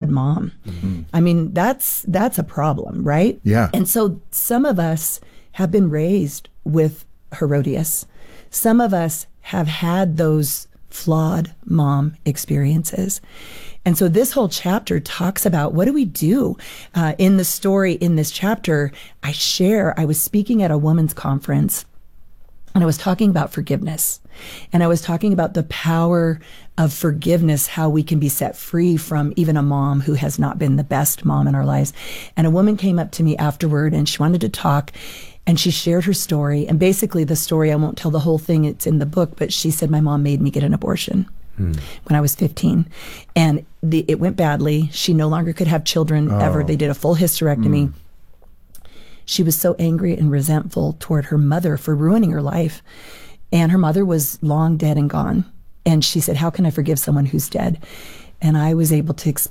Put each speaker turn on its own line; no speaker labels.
mom. I mean, that's a problem, right?
Yeah.
And so some of us have been raised with Herodias. Some of us have had those flawed mom experiences. And so this whole chapter talks about, what do we do? In the story, in this chapter, I was speaking at a women's conference, and I was talking about forgiveness. And I was talking about the power of forgiveness, how we can be set free from even a mom who has not been the best mom in our lives. And a woman came up to me afterward, and she wanted to talk, and she shared her story. And basically the story, I won't tell the whole thing, it's in the book, but she said, my mom made me get an abortion when I was 15. And it went badly. She no longer could have children ever. They did a full hysterectomy. She was so angry and resentful toward her mother for ruining her life. And her mother was long dead and gone. And she said, how can I forgive someone who's dead? And I was able to explain